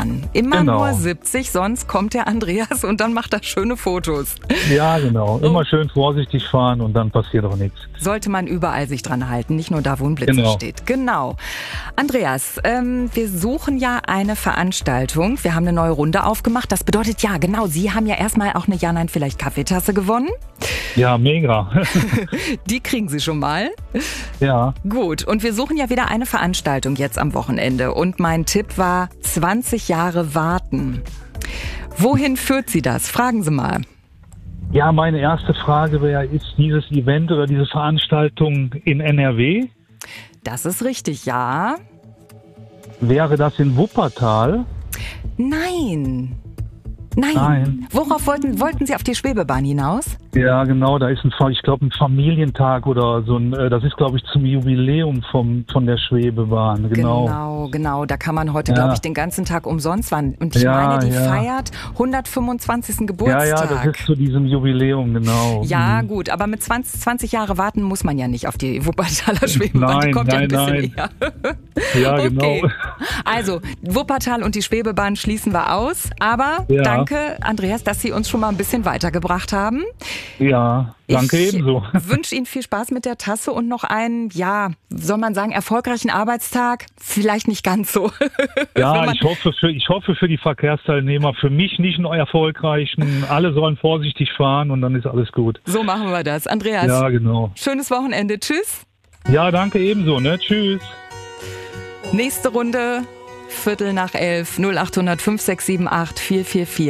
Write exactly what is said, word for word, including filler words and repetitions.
fahren. Immer Genau. nur siebzig, sonst kommt der Andreas und dann macht er schöne Fotos. Ja, genau. Immer schön vorsichtig fahren und dann passiert auch nichts. Sollte man überall sich dran halten, nicht nur da, wo ein Blitzer Genau. steht. Genau. Andreas, ähm, wir suchen ja eine Veranstaltung. Wir haben eine neue Runde aufgemacht. Das bedeutet, ja, genau, Sie haben ja erstmal auch eine Ja-Nein-Vielleicht-Kaffeetasse gewonnen. Ja, mega. Die kriegen Sie schon mal. Ja. Gut, und wir suchen ja wieder eine Veranstaltung jetzt am Wochenende. Und mein Tipp war zwanzig Jahre warten. Wohin führt Sie das? Fragen Sie mal. Ja, meine erste Frage wäre, ist dieses Event oder diese Veranstaltung in N R W? Das ist richtig, ja. Wäre das in Wuppertal? Nein. Nein. Nein. Worauf wollten, wollten Sie auf die Schwebebahn hinaus? Ja, genau, da ist ein, Fa- ich glaube, ein Familientag oder so ein, äh, das ist, glaube ich, zum Jubiläum vom, von der Schwebebahn, genau. Genau, genau. Da kann man heute, Ja. glaube ich, den ganzen Tag umsonst fahren. Und ich Ja, meine, die ja. feiert hundertfünfundzwanzigsten Ja, Geburtstag. ja, das ist zu diesem Jubiläum, genau. Ja, Mhm. gut, aber mit zwanzig, zwanzig Jahre warten muss man ja nicht auf die Wuppertaler Schwebebahn. Die Nein, kommt ja ein nein, bisschen eher. Ja, Okay. genau. Also, Wuppertal und die Schwebebahn schließen wir aus. Aber Ja. danke, Andreas, dass Sie uns schon mal ein bisschen weitergebracht haben. Ja, danke Ich ebenso. wünsche Ihnen viel Spaß mit der Tasse und noch einen, ja, soll man sagen, erfolgreichen Arbeitstag. Vielleicht nicht ganz so. Wenn Ja, man- ich hoffe, für, ich hoffe für die Verkehrsteilnehmer, für mich nicht einen erfolgreichen. Alle sollen vorsichtig fahren und dann ist alles gut. So machen wir das. Andreas, Ja, genau. schönes Wochenende. Tschüss. Ja, danke ebenso, ne? Tschüss. Nächste Runde, Viertel nach elf, null acht null null fünf sechs sieben acht vier vier vier.